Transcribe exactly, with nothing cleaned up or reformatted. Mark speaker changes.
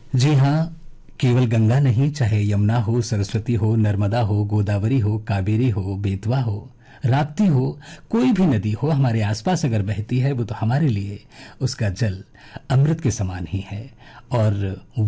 Speaker 1: जी हाँ, केवल गंगा नहीं, चाहे यमुना हो, सरस्वती हो, नर्मदा हो, गोदावरी हो, कावेरी हो, बेतवा हो, राप्ती हो, कोई भी नदी हो हमारे आसपास अगर बहती है वो तो हमारे लिए उसका जल अमृत के समान ही है। और